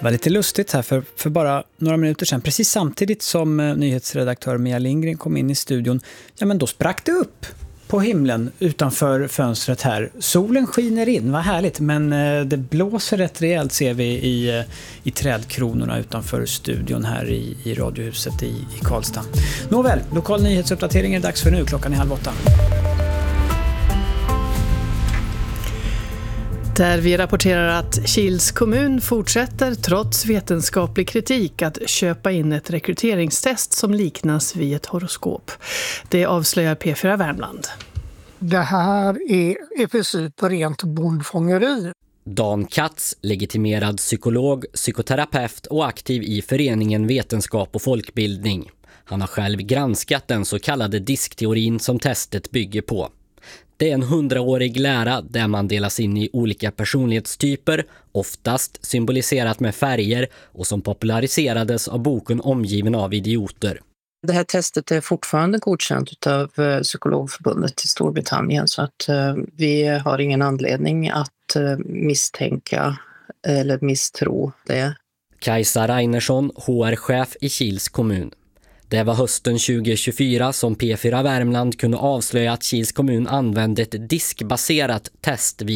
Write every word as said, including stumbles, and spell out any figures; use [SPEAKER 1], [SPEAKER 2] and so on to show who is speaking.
[SPEAKER 1] Det var lite lustigt här för, för bara några minuter sedan. Precis samtidigt som eh, nyhetsredaktör Mia Lindgren kom in i studion. Ja, men då sprack det upp på himlen utanför fönstret här. Solen skiner in, vad härligt. Men eh, det blåser rätt rejält ser vi i, eh, i trädkronorna utanför studion här i, i Radiohuset i, i Karlstad. Nåväl, lokal nyhetsuppdatering är dags för nu. Klockan är halv åtta.
[SPEAKER 2] Där vi rapporterar att Kils kommun fortsätter trots vetenskaplig kritik att köpa in ett rekryteringstest som liknas vid ett horoskop. Det avslöjar P fyra Värmland.
[SPEAKER 3] Det här är i princip rent bondfångeri.
[SPEAKER 4] Dan Katz, legitimerad psykolog, psykoterapeut och aktiv i föreningen Vetenskap och folkbildning. Han har själv granskat den så kallade diskteorin som testet bygger på. Det är en hundraårig lära där man delas in i olika personlighetstyper, oftast symboliserat med färger och som populariserades av boken Omgiven av idioter.
[SPEAKER 5] Det här testet är fortfarande godkänt av Psykologförbundet i Storbritannien så att vi har ingen anledning att misstänka eller misstro det.
[SPEAKER 4] Kajsa Reinersson, H R-chef i Kils kommun. Det var hösten tjugo tjugofyra som P fyra Värmland kunde avslöja att Kils kommun använde ett diskbaserat test vid